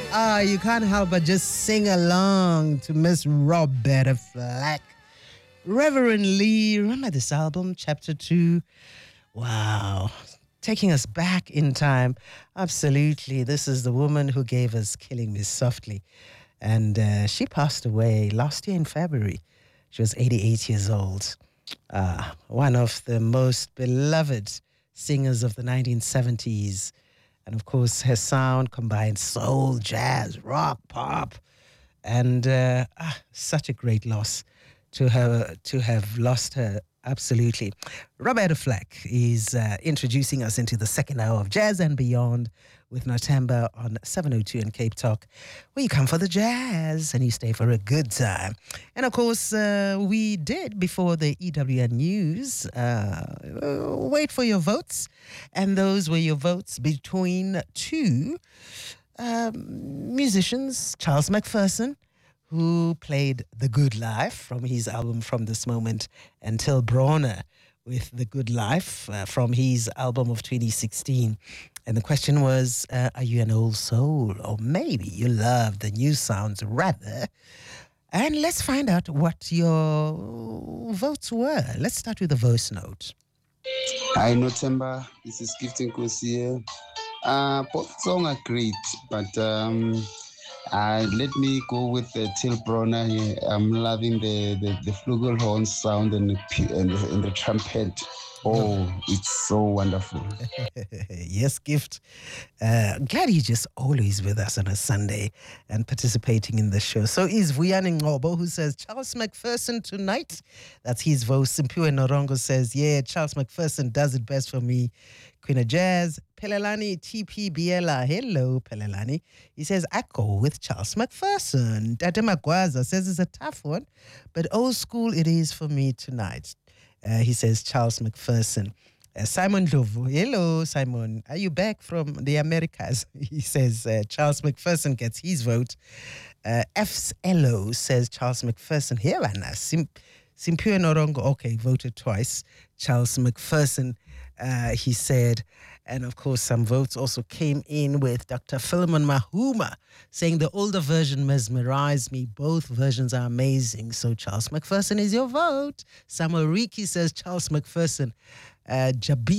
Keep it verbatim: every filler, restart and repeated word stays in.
Ah, you can't help but just sing along to Miss Roberta Flack. Reverend Lee, remember this album, Chapter two? Wow. Taking us back in time. Absolutely. This is the woman who gave us Killing Me Softly. And uh, she passed away last year in February. She was eighty-eight years old. Uh, one of the most beloved singers of the nineteen seventies. And of course, her sound combines soul, jazz, rock, pop. And uh, ah, such a great loss to her to have lost her. Absolutely. Roberta Flack is uh, introducing us into the second hour of Jazz and Beyond with Notemba on seven oh two in Cape Talk, where you come for the jazz and you stay for a good time. And of course, uh, we did, before the E W N News, uh, wait for your votes. And those were your votes between two um, musicians, Charles McPherson, who played The Good Life from his album From This Moment, and Till Bronner with The Good Life uh, from his album of twenty sixteen. And the question was, uh, are you an old soul? Or maybe you love the new sounds rather. And let's find out what your votes were. Let's start with the voice note. Hi, Notemba. This is Gifting Kosi here. Uh, both songs are great, but um, uh, let me go with the Till Bronner here. I'm loving the, the, the flugelhorn sound and the, and, the, and the trumpet. Oh, it's so wonderful. Yes, Gift. Uh, glad you're just always with us on a Sunday and participating in the show. So is Vuyani Ngobo, who says, Charles McPherson tonight. That's his vote. Simpiwe Norongo says, yeah, Charles McPherson does it best for me. Queen of Jazz. Pelelani T P Biela. Hello, Pelelani. He says, I go with Charles McPherson. Tate Magwaza says it's a tough one, but old school it is for me tonight. Uh, he says Charles McPherson. Uh, Simon Dlovu. Hello, Simon. Are you back from the Americas? He says uh, Charles McPherson gets his vote. Uh, F's Elo says Charles McPherson. Here, Anna. Sim- Simpiwe Norongo. Okay, voted twice. Charles McPherson, uh, he said. And of course, some votes also came in with Doctor Philemon Mahuma saying the older version mesmerized me. Both versions are amazing. So Charles McPherson is your vote. Samuel Riki says Charles McPherson. Uh, Jabi